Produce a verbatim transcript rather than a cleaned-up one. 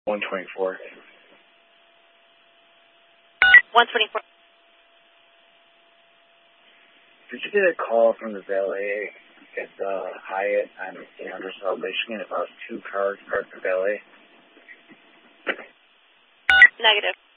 one twenty-four. one twenty-four. Did you get a call from the valet at the Hyatt on Andersonville, Michigan about two cars parked for valet? Negative.